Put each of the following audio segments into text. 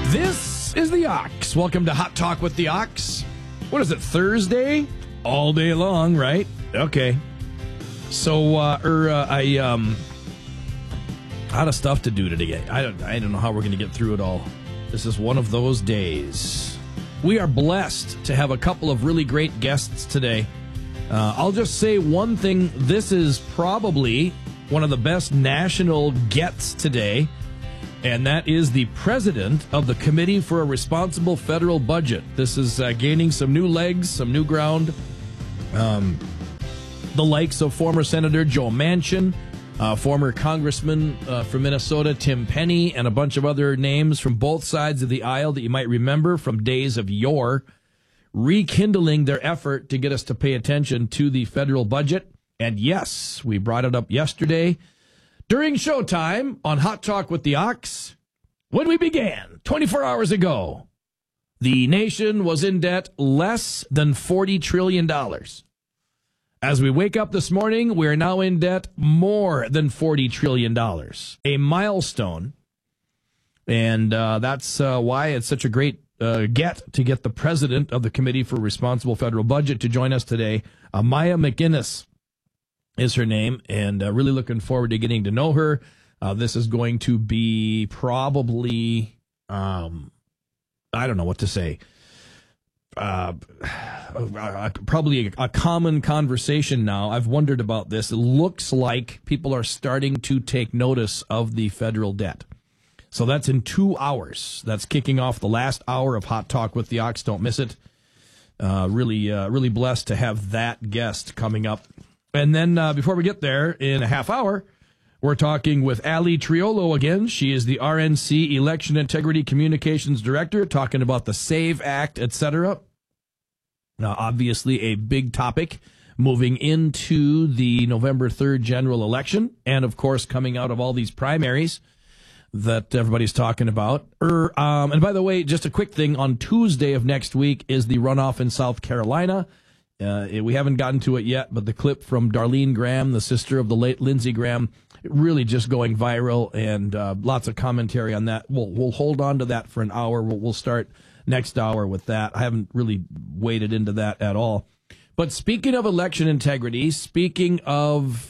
This is the Ox. Welcome to Hot Talk with the Ox. What is it, Thursday? All day long, right? Okay. So, I lot of stuff to do today. I don't know how we're going to get through it all. This is one of those days. We are blessed to have a couple of really great guests today. I'll just say one thing. This is probably one of the best national gets today, and that is the president of the Committee for a Responsible Federal Budget. This is gaining some new legs, some new ground. The likes of former Senator Joe Manchin, former Congressman from Minnesota Tim Penny, and a bunch of other names from both sides of the aisle that you might remember from days of yore, rekindling their effort to get us to pay attention to the federal budget. And yes, we brought it up yesterday during Showtime on Hot Talk with the Ox when we began 24 hours ago. The nation was in debt less than $40 trillion. As we wake up this morning, we are now in debt more than $40 trillion, a milestone. And that's why it's such a great get to get the president of the Committee for Responsible Federal Budget to join us today. Maya McGinnis is her name, and really looking forward to getting to know her. This is going to be probably, I don't know what to say, probably a common conversation now. I've wondered about this. It looks like people are starting to take notice of the federal debt. So that's in 2 hours. That's kicking off the last hour of Hot Talk with the Ox. Don't miss it. Really blessed to have that guest coming up. And then before we get there, in a half hour, we're talking with Ali Triolo again. She is the RNC Election Integrity Communications Director, talking about the SAVE Act, etc. Now, obviously, a big topic moving into the November 3rd general election, and, of course, coming out of all these primaries that everybody's talking about. And by the way, just a quick thing, on Tuesday of next week is the runoff in South Carolina. We haven't gotten to it yet, but the clip from Darlene Graham, the sister of the late Lindsey Graham, really just going viral, and lots of commentary on that. We'll hold on to that for an hour. We'll start next hour with that. I haven't really waded into that at all. But speaking of election integrity, speaking of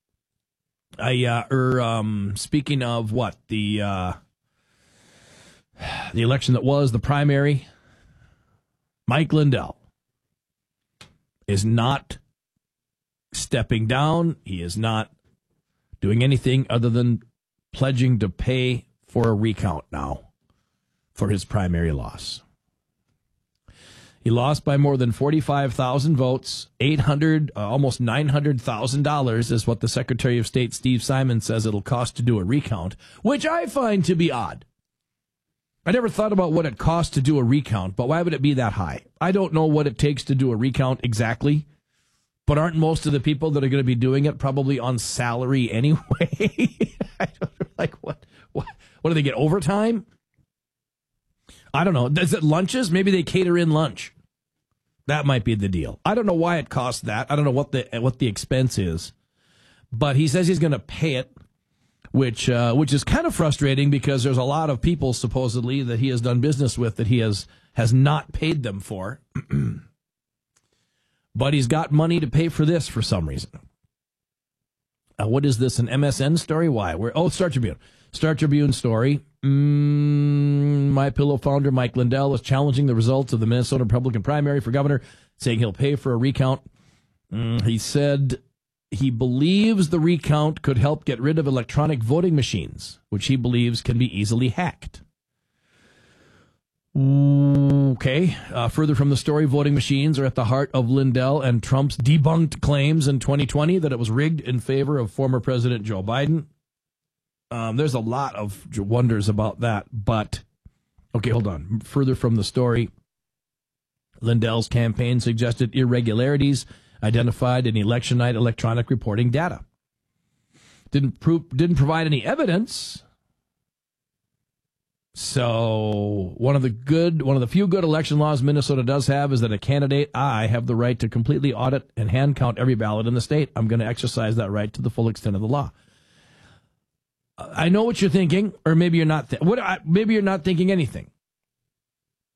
what, the election that was the primary, Mike Lindell is not stepping down. He is not doing anything other than pledging to pay for a recount now for his primary loss. He lost by more than 45,000 votes. Almost $900,000 is what the Secretary of State, Steve Simon, says it'll cost to do a recount, which I find to be odd. I never thought about what it costs to do a recount, but why would it be that high? I don't know what it takes to do a recount exactly, but aren't most of the people that are going to be doing it probably on salary anyway? I don't know, like what do they get, overtime? I don't know. Is it lunches? Maybe they cater in lunch. That might be the deal. I don't know why it costs that. I don't know what the expense is, but he says he's going to pay it, which is kind of frustrating because there's a lot of people supposedly that he has done business with that he has not paid them for. But he's got money to pay for this for some reason. What is this, an MSN story? Why? Star Tribune. Star Tribune story. MyPillow founder Mike Lindell is challenging the results of the Minnesota Republican primary for governor, saying he'll pay for a recount. He said he believes the recount could help get rid of electronic voting machines, which he believes can be easily hacked. Okay. Further from the story, voting machines are at the heart of Lindell and Trump's debunked claims in 2020 that it was rigged in favor of former President Joe Biden. There's a lot of wonders about that, but okay, hold on. Further from the story, Lindell's campaign suggested irregularities identified in election night electronic reporting data. Didn't provide any evidence. So one of the few good election laws Minnesota does have is that a candidate, I have the right to completely audit and hand count every ballot in the state. I'm going to exercise that right to the full extent of the law. I know what you're thinking, or maybe you're not. Maybe you're not thinking anything.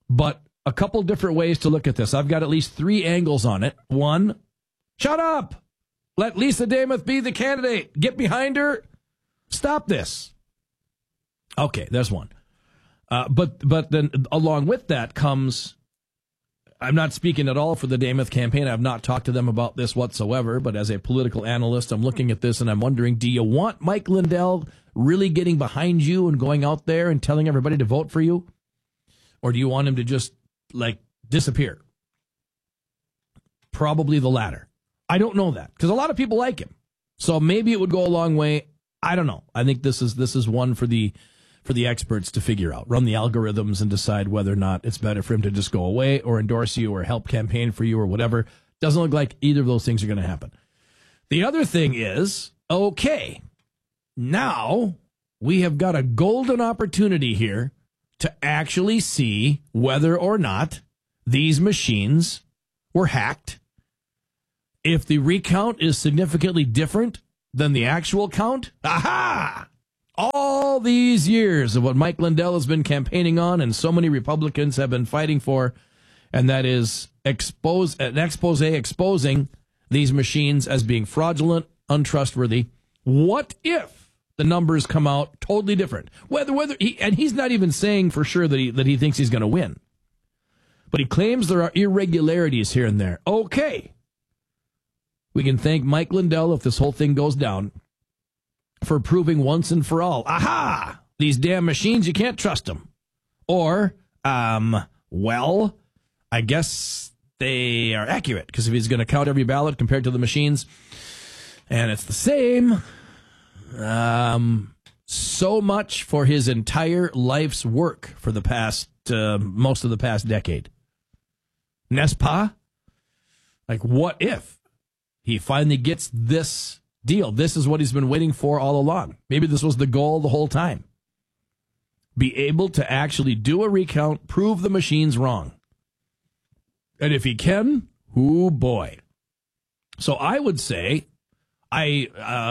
But a couple different ways to look at this. I've got at least 3 angles on it. One, shut up. Let Lisa Namath be the candidate. Get behind her. Stop this. Okay, there's one. But then along with that comes, I'm not speaking at all for the Namath campaign. I've not talked to them about this whatsoever. But as a political analyst, I'm looking at this and I'm wondering, do you want Mike Lindell really getting behind you and going out there and telling everybody to vote for you? Or do you want him to just, disappear? Probably the latter. I don't know that, because a lot of people like him. So maybe it would go a long way. I don't know. I think this is one for the experts to figure out, run the algorithms and decide whether or not it's better for him to just go away or endorse you or help campaign for you or whatever. Doesn't look like either of those things are going to happen. The other thing is, okay, now we have got a golden opportunity here to actually see whether or not these machines were hacked. If the recount is significantly different than the actual count, aha! All these years of what Mike Lindell has been campaigning on and so many Republicans have been fighting for, and that is an expose exposing these machines as being fraudulent, untrustworthy. What if the numbers come out totally different? He's not even saying for sure that he thinks he's going to win. But he claims there are irregularities here and there. Okay. We can thank Mike Lindell, if this whole thing goes down, for proving once and for all, aha, these damn machines, you can't trust them. Or, well, I guess they are accurate, because if he's going to count every ballot compared to the machines, and it's the same, so much for his entire life's work for the past, most of the past decade. N'est-ce pas? What if he finally gets this deal? This is what he's been waiting for all along. Maybe this was the goal the whole time. Be able to actually do a recount, prove the machine's wrong. And if he can, oh boy. So I would say, I'm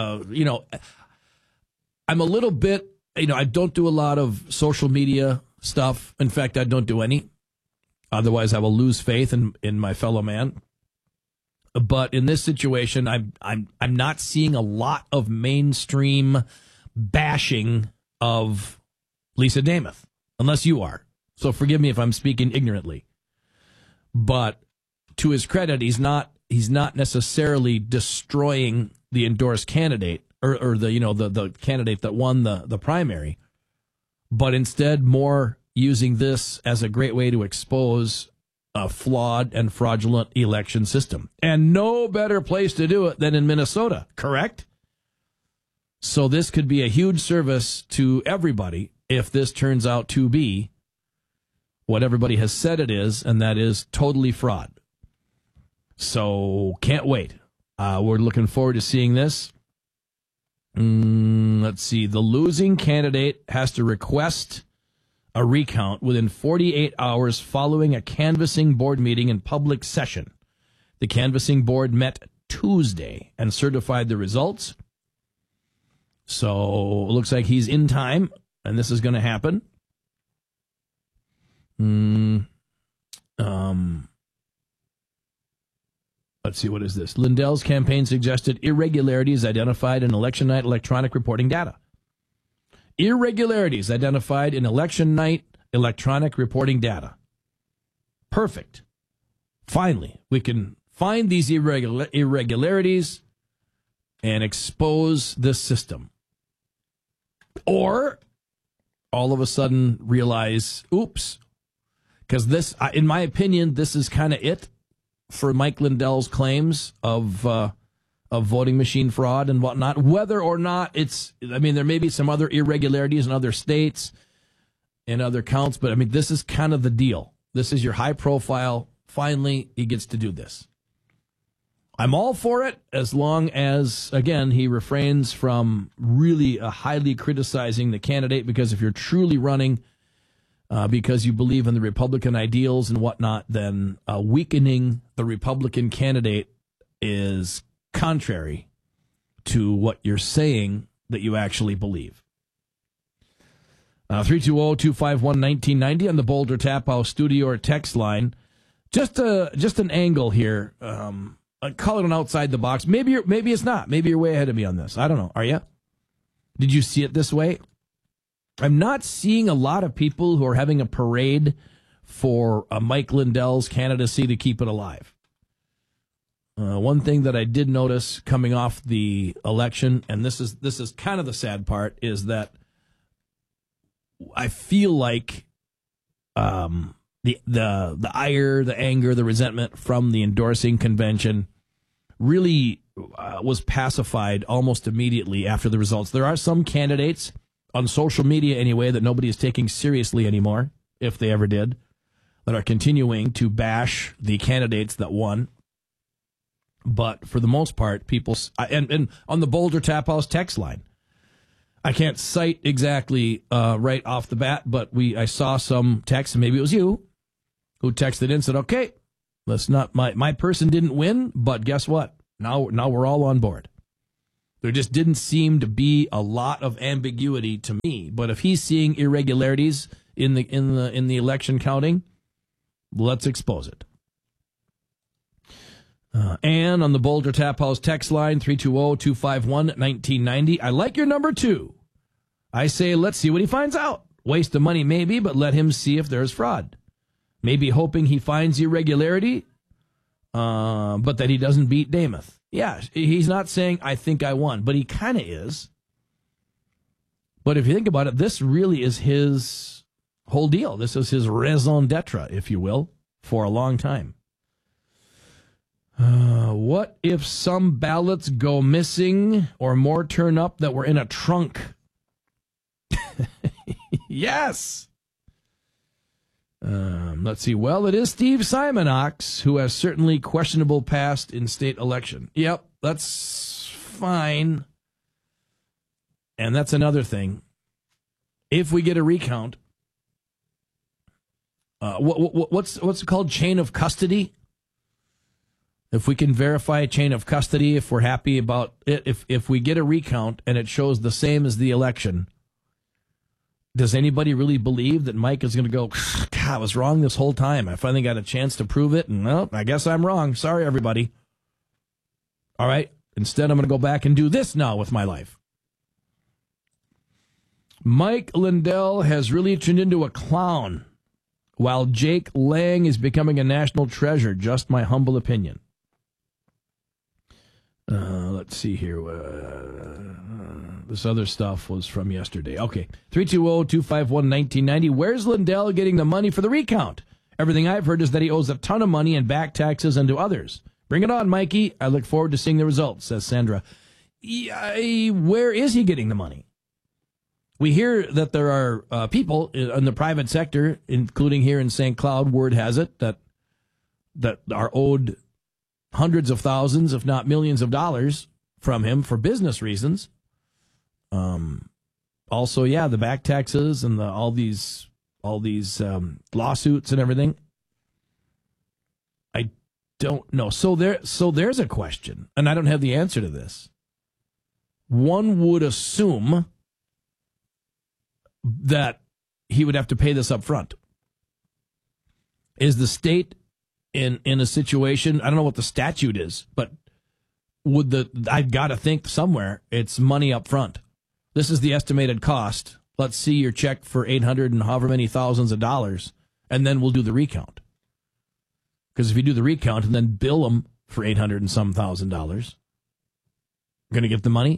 a little bit, I don't do a lot of social media stuff. In fact, I don't do any. Otherwise, I will lose faith in my fellow man. But in this situation, I'm not seeing a lot of mainstream bashing of Lisa Namath, unless you are. So forgive me if I'm speaking ignorantly. But to his credit, he's not necessarily destroying the endorsed candidate or the candidate that won the primary, but instead more using this as a great way to expose a flawed and fraudulent election system. And no better place to do it than in Minnesota, correct? So this could be a huge service to everybody if this turns out to be what everybody has said it is, and that is totally fraud. So can't wait. We're looking forward to seeing this. Let's see. The losing candidate has to request a recount within 48 hours following a canvassing board meeting in public session. The canvassing board met Tuesday and certified the results. So it looks like he's in time, and this is going to happen. Let's see, what is this? Lindell's campaign suggested irregularities identified in election night electronic reporting data. Irregularities identified in election night electronic reporting data. Perfect. Finally, we can find these irregularities and expose this system. Or all of a sudden realize, oops, because this, in my opinion, this is kind of it for Mike Lindell's claims of voting machine fraud and whatnot. Whether or not there may be some other irregularities in other states and other counts, but this is kind of the deal. This is your high profile. Finally, he gets to do this. I'm all for it as long as, again, he refrains from really highly criticizing the candidate, because if you're truly running because you believe in the Republican ideals and whatnot, then weakening the Republican candidate is contrary to what you're saying that you actually believe. 320-251-1990 on the Boulder Tap House studio or text line. Just an angle here. Call it an outside the box. Maybe it's not. Maybe you're way ahead of me on this. I don't know. Are you? Did you see it this way? I'm not seeing a lot of people who are having a parade for Mike Lindell's candidacy to keep it alive. One thing that I did notice coming off the election, and this is kind of the sad part, is that I feel like the ire, the anger, the resentment from the endorsing convention really was pacified almost immediately after the results. There are some candidates on social media anyway that nobody is taking seriously anymore, if they ever did, that are continuing to bash the candidates that won. But for the most part, people, and on the Boulder Tap House text line, I can't cite exactly right off the bat, but I saw some text, and maybe it was you, who texted in and said, okay, let's not, my person didn't win, but guess what? Now we're all on board. There just didn't seem to be a lot of ambiguity to me. But if he's seeing irregularities in the election counting, let's expose it. And on the Boulder Tap House text line, 320-251-1990, I like your number 2. I say, let's see what he finds out. Waste of money maybe, but let him see if there's fraud. Maybe hoping he finds irregularity, but that he doesn't beat Namath. Yeah, he's not saying, I think I won, but he kind of is. But if you think about it, this really is his whole deal. This is his raison d'etre, if you will, for a long time. What if some ballots go missing or more turn up that were in a trunk? Yes. Let's see. Well, it is Steve Simonox, who has certainly questionable past in state election. Yep, that's fine. And that's another thing. If we get a recount, what's it called? Chain of custody? If we can verify a chain of custody, if we're happy about it, if we get a recount and it shows the same as the election, does anybody really believe that Mike is going to go, God, I was wrong this whole time. I finally got a chance to prove it, and well, I guess I'm wrong. Sorry, everybody. All right, instead I'm going to go back and do this now with my life. Mike Lindell has really turned into a clown, while Jake Lang is becoming a national treasure. Just my humble opinion. Let's see here. This other stuff was from yesterday. Okay. 320-251-1990. Where's Lindell getting the money for the recount? Everything I've heard is that he owes a ton of money in back taxes and to others. Bring it on, Mikey. I look forward to seeing the results, says Sandra. Where is he getting the money? We hear that there are people in the private sector, including here in St. Cloud, word has it, that are owed hundreds of thousands, if not millions of dollars from him for business reasons. Also, yeah, the back taxes and all these lawsuits and everything. I don't know. So there's a question, and I don't have the answer to this. One would assume that he would have to pay this up front. Is the state in a situation, I don't know what the statute is, but I've got to think somewhere it's money up front. This is the estimated cost. Let's see your check for 800 and however many thousands of dollars, and then we'll do the recount. Because if you do the recount and then bill them for 800 and some $1,000, going to get the money.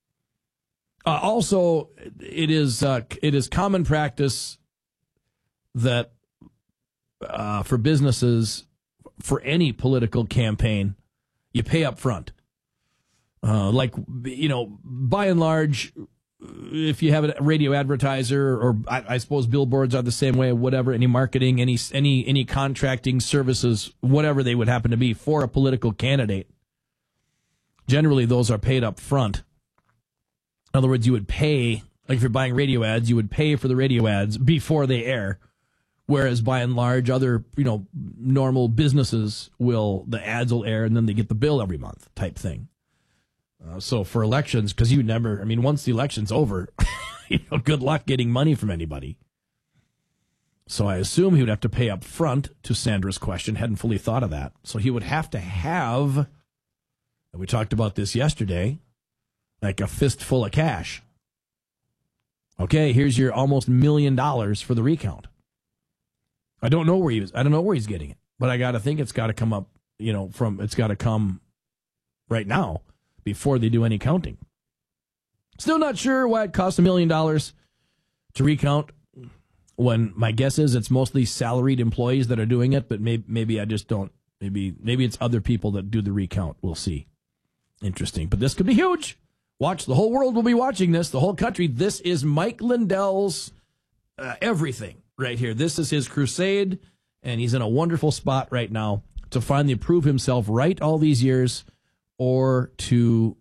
Also, it is common practice that for businesses, for any political campaign, you pay up front. By and large, if you have a radio advertiser, or I suppose billboards are the same way, whatever, any marketing, any contracting services, whatever they would happen to be for a political candidate, generally those are paid up front. In other words, you would pay, like if you're buying radio ads, you would pay for the radio ads before they air. Whereas by and large, other, normal businesses the ads will air and then they get the bill every month type thing. So for elections, because once the election's over, good luck getting money from anybody. So I assume he would have to pay up front to Sandra's question. Hadn't fully thought of that. So he would have to have, and we talked about this yesterday, like a fistful of cash. Okay, here's your almost $1 million for the recount. I don't know where he's getting it, but I got to think it's got to come up, it's got to come right now before they do any counting. Still not sure why it costs $1 million to recount, when my guess is it's mostly salaried employees that are doing it, but maybe I just don't. Maybe it's other people that do the recount. We'll see. Interesting. But this could be huge. Watch. The whole world will be watching this. The whole country. This is Mike Lindell's everything right here. This is his crusade, and he's in a wonderful spot right now to finally prove himself right all these years, or to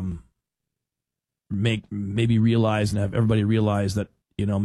maybe realize and have everybody realize that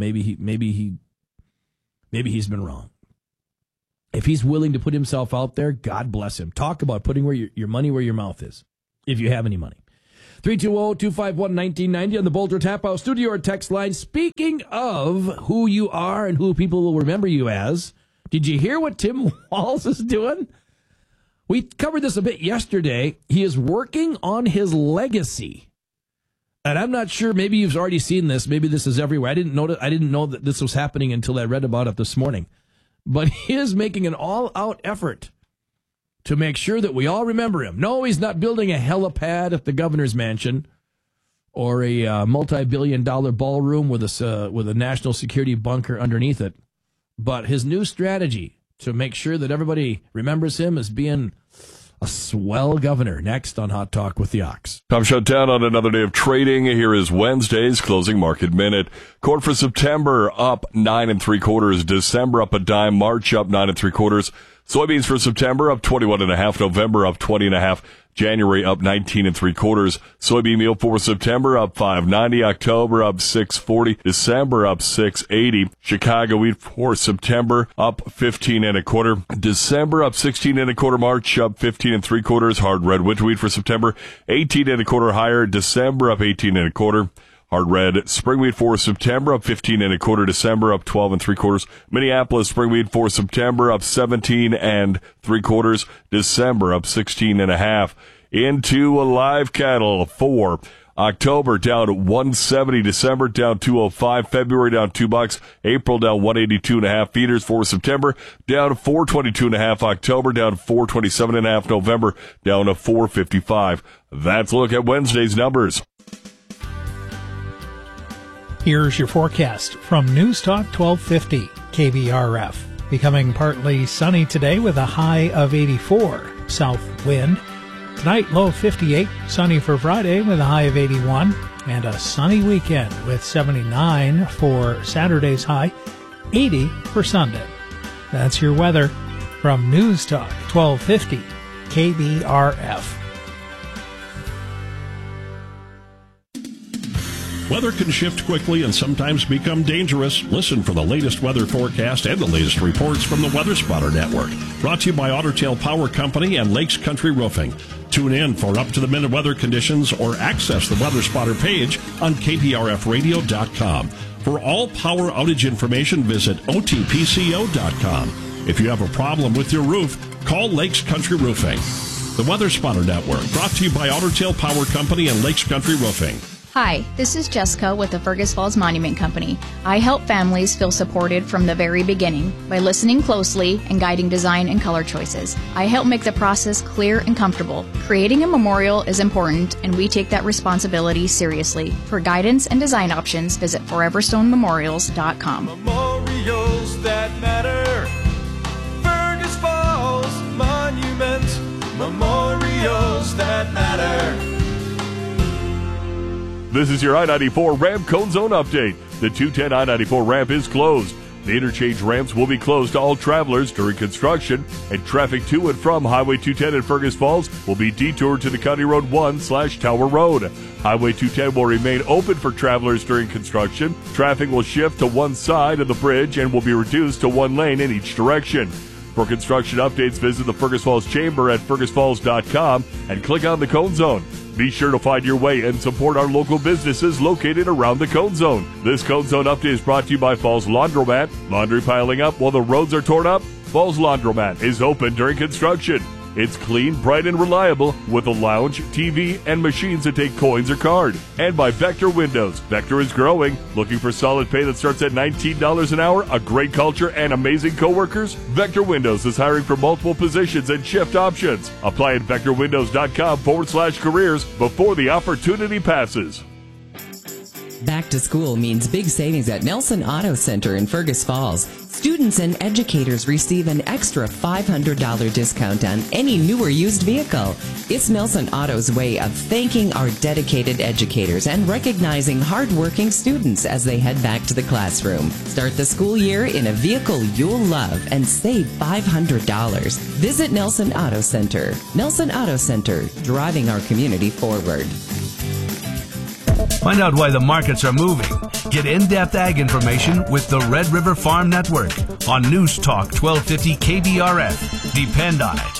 maybe he's been wrong. If he's willing to put himself out there, God bless him. Talk about putting your money where your mouth is, if you have any money. 320-251-1990 on the Boulder Tap House studio or text line. Speaking of who you are and who people will remember you as, did you hear what Tim Walz is doing? We covered this a bit yesterday. He is working on his legacy. And I'm not sure, maybe you've already seen this. Maybe this is everywhere. I didn't know that this was happening until I read about it this morning. But he is making an all-out effort to make sure that we all remember him. No, he's not building a helipad at the governor's mansion or a multi-billion-dollar ballroom with a national security bunker underneath it. But his new strategy to make sure that everybody remembers him as being a swell governor. Next on Hot Talk with the Ox. Time shut down on another day of trading. Here is Wednesday's closing market minute. Corn for September up 9 3/4. December up a dime. March up 9 3/4. Soybeans for September up 21.5. November up 20.5. January up 19 3/4. Soybean meal for September up 5.90. October up 6.40. December up 6.80. Chicago wheat for September up 15 1/4. December up 16 1/4. March up 15 3/4. Hard red winter wheat for September 18 1/4 higher. December up 18 1/4. Hard red spring wheat for September up 15 1/4. December up 12 3/4. Minneapolis spring wheat for September up 17 3/4. December up 16.5. Into live cattle for October down 170. December down 205. February down $2. April down 182.5. Feeders for September down 422.5. October down 427.5. November down to 455. That's a look at Wednesday's numbers. Here's your forecast from News Talk 1250 KBRF. Becoming partly sunny today with a high of 84. South wind. Tonight, low of 58. Sunny for Friday with a high of 81. And a sunny weekend with 79 for Saturday's high, 80 for Sunday. That's your weather from News Talk 1250 KBRF. Weather can shift quickly and sometimes become dangerous. Listen for the latest weather forecast and the latest reports from the Weather Spotter Network. Brought to you by Otter Tail Power Company and Lakes Country Roofing. Tune in for up-to-the-minute weather conditions or access the Weather Spotter page on KPRFradio.com. For all power outage information, visit OTPCO.com. If you have a problem with your roof, call Lakes Country Roofing. The Weather Spotter Network, brought to you by Otter Tail Power Company and Lakes Country Roofing. Hi, this is Jessica with the Fergus Falls Monument Company. I help families feel supported from the very beginning by listening closely and guiding design and color choices. I help make the process clear and comfortable. Creating a memorial is important, and we take that responsibility seriously. For guidance and design options, visit foreverstonememorials.com. Memorials that matter. Fergus Falls Monument. Memorials that matter. This is your I-94 ramp cone zone update. The 210 I-94 ramp is closed. The interchange ramps will be closed to all travelers during construction, and traffic to and from Highway 210 in Fergus Falls will be detoured to the County Road 1/Tower Road. Highway 210 will remain open for travelers during construction. Traffic will shift to one side of the bridge and will be reduced to one lane in each direction. For construction updates, visit the Fergus Falls Chamber at fergusfalls.com and click on the cone zone. Be sure to find your way and support our local businesses located around the Cone Zone. This Cone Zone update is brought to you by Falls Laundromat. Laundry piling up while the roads are torn up? Falls Laundromat is open during construction. It's clean, bright, and reliable with a lounge, TV, and machines that take coins or card. And by Vector Windows. Vector is growing. Looking for solid pay that starts at $19 an hour, a great culture, and amazing coworkers? Vector Windows is hiring for multiple positions and shift options. Apply at vectorwindows.com/careers before the opportunity passes. Back to school means big savings at Nelson Auto Center in Fergus Falls. Students and educators receive an extra $500 discount on any new or used vehicle. It's Nelson Auto's way of thanking our dedicated educators and recognizing hardworking students as they head back to the classroom. Start the school year in a vehicle you'll love and save $500. Visit Nelson Auto Center. Nelson Auto Center, driving our community forward. Find out why the markets are moving. Get in-depth ag information with the Red River Farm Network on News Talk 1250 KBRF. Depend on it.